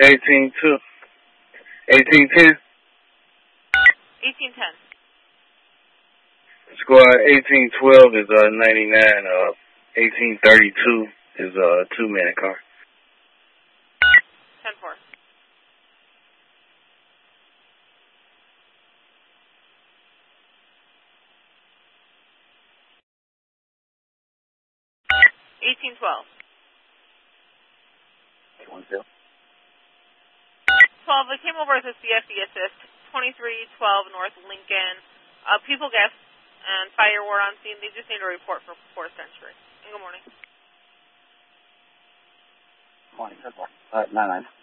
18-2. 1810. 1810. Squad 1812 is 99. 1832 is a 2-minute car. 10-4. $18.12. 810. 12. They came over as a CFD assist. 2312 North Lincoln. People, gas, and fire were on scene. They just need a report for 4th Century. Good morning. Morning. Good morning. 99.